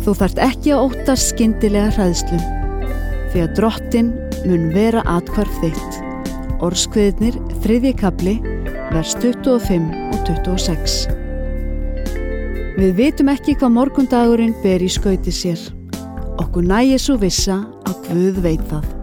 Þú þarft ekki að óttast skyndilega hræðslu, því að Drottinn mun vera athvarf þitt. Orðskviðirnir 3. kafli, vers 25 og 26. Við vitum ekki hvað morgundagurinn ber í skauti sér. Okkur nægir svo vissa að Guð veit það.